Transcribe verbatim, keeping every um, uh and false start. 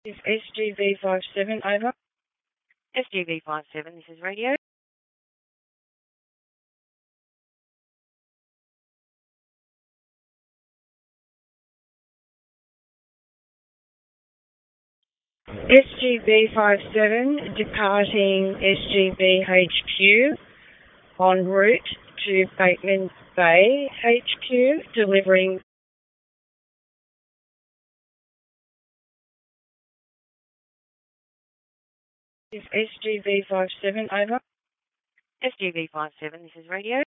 Is S G V five seven over? S G V five seven, this is radio. S G V five seven departing S G V H Q en route to Bateman Bay H Q, delivering. Is S G V five seven over? S G V five seven, this is radio.